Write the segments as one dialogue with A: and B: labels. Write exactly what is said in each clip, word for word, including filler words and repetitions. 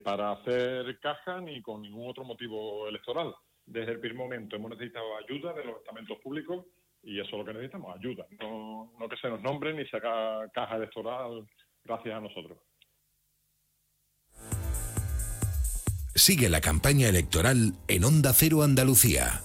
A: para hacer caja ni con ningún otro motivo electoral. Desde el primer momento hemos necesitado ayuda de los estamentos públicos y eso es lo que necesitamos, ayuda. No, no que se nos nombre ni se haga caja electoral gracias a nosotros.
B: Sigue la campaña electoral en Onda Cero Andalucía.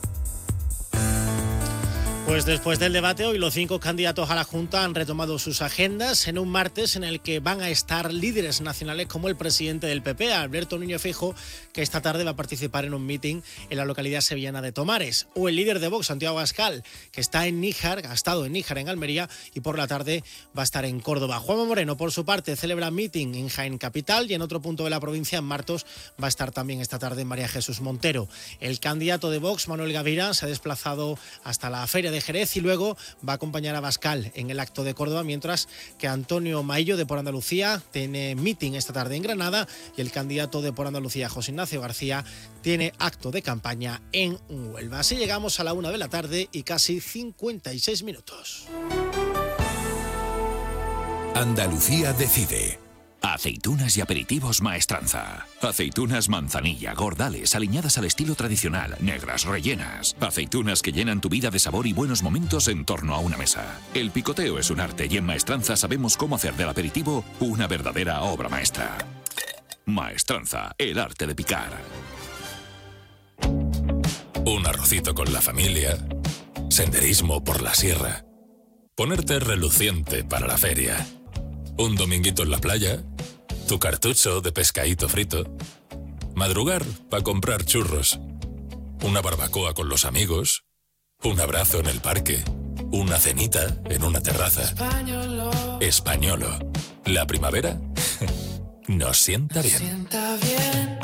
C: Pues después del debate, hoy los cinco candidatos a la Junta han retomado sus agendas en un martes en el que van a estar líderes nacionales como el presidente del P P, Alberto Núñez Feijóo, que esta tarde va a participar en un mitin en la localidad sevillana de Tomares, o el líder de Vox, Santiago Abascal, que está en Níjar, ha estado en Níjar, en Almería, y por la tarde va a estar en Córdoba. Juanma Moreno, por su parte, celebra mitin en Jaén Capital y en otro punto de la provincia, en Martos, va a estar también esta tarde en María Jesús Montero. El candidato de Vox, Manuel Gavira, se ha desplazado hasta la feria de Jerez y luego va a acompañar a Abascal en el acto de Córdoba, mientras que Antonio Maillo de Por Andalucía tiene mitin esta tarde en Granada y el candidato de Por Andalucía, José Ignacio García, tiene acto de campaña en Huelva. Así llegamos a la una de la tarde y casi cincuenta y seis minutos.
B: Andalucía decide.
D: Aceitunas y aperitivos Maestranza. Aceitunas manzanilla, gordales, aliñadas al estilo tradicional, negras, rellenas. Aceitunas que llenan tu vida de sabor y buenos momentos en torno a una mesa. El picoteo es un arte y en Maestranza sabemos cómo hacer del aperitivo una verdadera obra maestra. Maestranza, el arte de picar.
B: Un arrocito con la familia. Senderismo por la sierra. Ponerte reluciente para la feria. Un dominguito en la playa, tu cartucho de pescadito frito, madrugar para comprar churros, una barbacoa con los amigos, un abrazo en el parque, una cenita en una terraza. Españolo. Españolo. La primavera nos sienta bien. Sienta bien.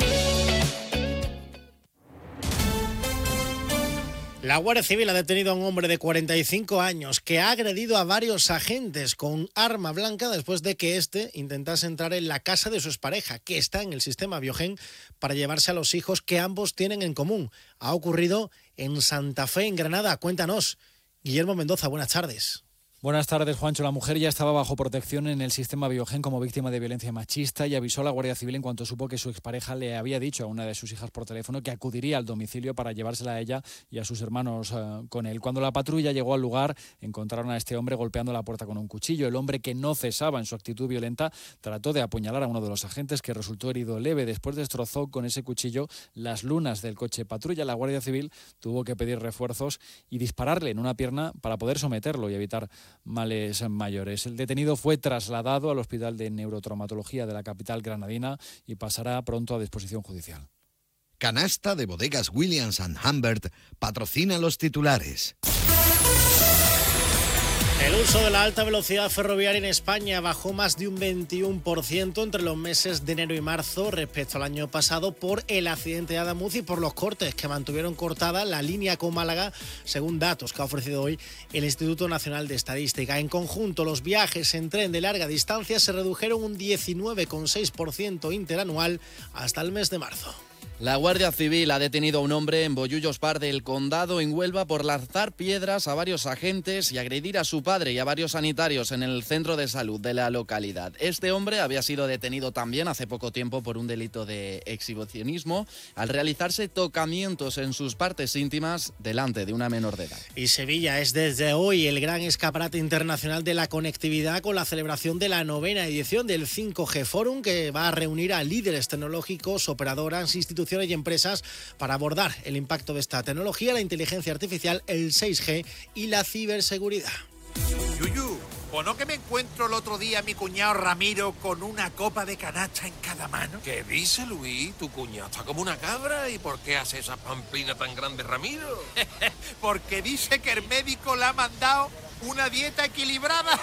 C: La Guardia Civil ha detenido a un hombre de cuarenta y cinco años que ha agredido a varios agentes con arma blanca después de que éste intentase entrar en la casa de su expareja, que está en el sistema Biogen, para llevarse a los hijos que ambos tienen en común. Ha ocurrido en Santa Fe, en Granada. Cuéntanos, Guillermo Mendoza, buenas tardes.
E: Buenas tardes, Juancho. La mujer ya estaba bajo protección en el sistema Biogen como víctima de violencia machista y avisó a la Guardia Civil en cuanto supo que su expareja le había dicho a una de sus hijas por teléfono que acudiría al domicilio para llevársela a ella y a sus hermanos uh, con él. Cuando la patrulla llegó al lugar, encontraron a este hombre golpeando la puerta con un cuchillo. El hombre, que no cesaba en su actitud violenta, trató de apuñalar a uno de los agentes, que resultó herido leve. Después destrozó con ese cuchillo las lunas del coche patrulla. La Guardia Civil tuvo que pedir refuerzos y dispararle en una pierna para poder someterlo y evitar males mayores. El detenido fue trasladado al Hospital de Neurotraumatología de la capital granadina y pasará pronto a disposición judicial.
F: Canasta de Bodegas Williams and Humbert patrocina los titulares.
C: El uso de la alta velocidad ferroviaria en España bajó más de un veintiuno por ciento entre los meses de enero y marzo respecto al año pasado por el accidente de Adamuz y por los cortes que mantuvieron cortada la línea con Málaga, según datos que ha ofrecido hoy el Instituto Nacional de Estadística. En conjunto, los viajes en tren de larga distancia se redujeron un diecinueve coma seis por ciento interanual hasta el mes de marzo.
G: La Guardia Civil ha detenido a un hombre en Bollullos Par del Condado, en Huelva, por lanzar piedras a varios agentes y agredir a su padre y a varios sanitarios en el centro de salud de la localidad. Este hombre había sido detenido también hace poco tiempo por un delito de exhibicionismo al realizarse tocamientos en sus partes íntimas delante de una menor de edad.
C: Y Sevilla es desde hoy el gran escaparate internacional de la conectividad, con la celebración de la novena edición del cinco G Forum, que va a reunir a líderes tecnológicos, operadoras, instituciones y empresas para abordar el impacto de esta tecnología, la inteligencia artificial, el seis G y la ciberseguridad.
H: Yuyu, ¿o no que me encuentro el otro día a mi cuñado Ramiro con una copa de canacha en cada mano?
I: ¿Qué dice, Luis? Tu cuñado está como una cabra. ¿Y por qué hace esa pamplina tan grande, Ramiro?
H: Porque dice que el médico le ha mandado una dieta equilibrada.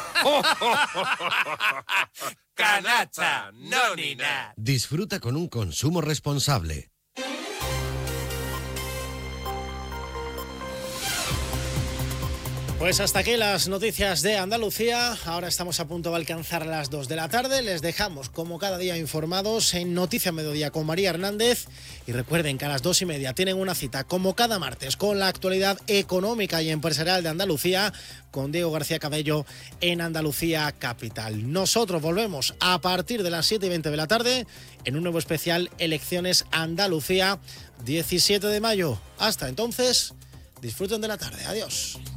H: Canacha, no ni nada.
F: Disfruta con un consumo responsable.
C: Pues hasta aquí las noticias de Andalucía. Ahora estamos a punto de alcanzar las dos de la tarde. Les dejamos, como cada día, informados en Noticia Mediodía con María Hernández. Y recuerden que a las dos y media tienen una cita, como cada martes, con la actualidad económica y empresarial de Andalucía, con Diego García Cabello en Andalucía Capital. Nosotros volvemos a partir de las siete y veinte de la tarde en un nuevo especial Elecciones Andalucía, diecisiete de mayo. Hasta entonces, disfruten de la tarde. Adiós.